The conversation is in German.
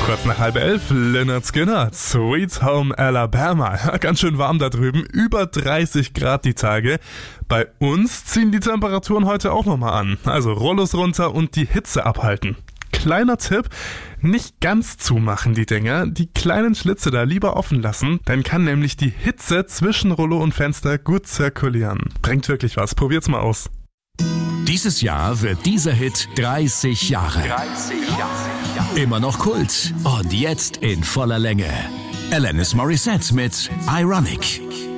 Kurz nach 10:30, Lynyrd Skynyrd, Sweet Home Alabama. Ganz schön warm da drüben, über 30 Grad die Tage. Bei uns ziehen die Temperaturen heute auch nochmal an. Also Rollos runter und die Hitze abhalten. Kleiner Tipp, nicht ganz zumachen die Dinger, die kleinen Schlitze da lieber offen lassen, dann kann nämlich die Hitze zwischen Rollo und Fenster gut zirkulieren. Bringt wirklich was, probiert's mal aus. Dieses Jahr wird dieser Hit 30 Jahre. Immer noch Kult und jetzt in voller Länge. Alanis Morissette mit Ironic.